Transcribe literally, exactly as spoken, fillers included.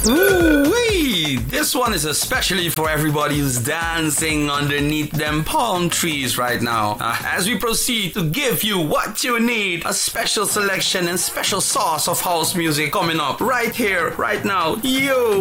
Ooh-wee! This one is especially for everybody who's dancing underneath them palm trees right now. Uh, as we proceed to give you what you need, a special selection and special sauce of house music coming up right here, right now. Yo!